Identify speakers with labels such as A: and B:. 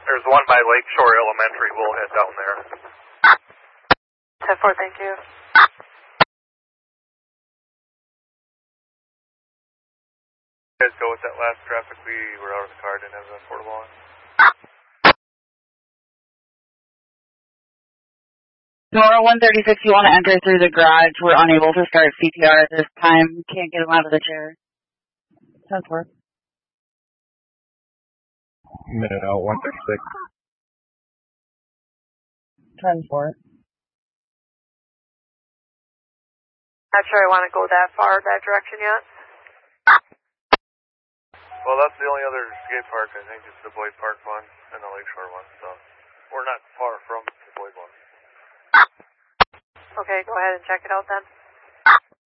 A: There's one by Lakeshore Elementary. We'll head down there.
B: 10-4, thank you.
A: You guys go with that last traffic. We were out of the car, didn't have the portable on.
C: Nora 136, you want to enter through the garage. We're unable to start CPR at this time. Can't get him out of the chair. 10-4.
D: Minute out, 136.
C: 10-4.
B: Not sure I want to go that far, that direction yet.
A: Well, that's the only other skate park, I think, is the Boyd Park one and the Lakeshore one, so we're not far from the Boyd one.
B: Okay, go ahead and check it out then.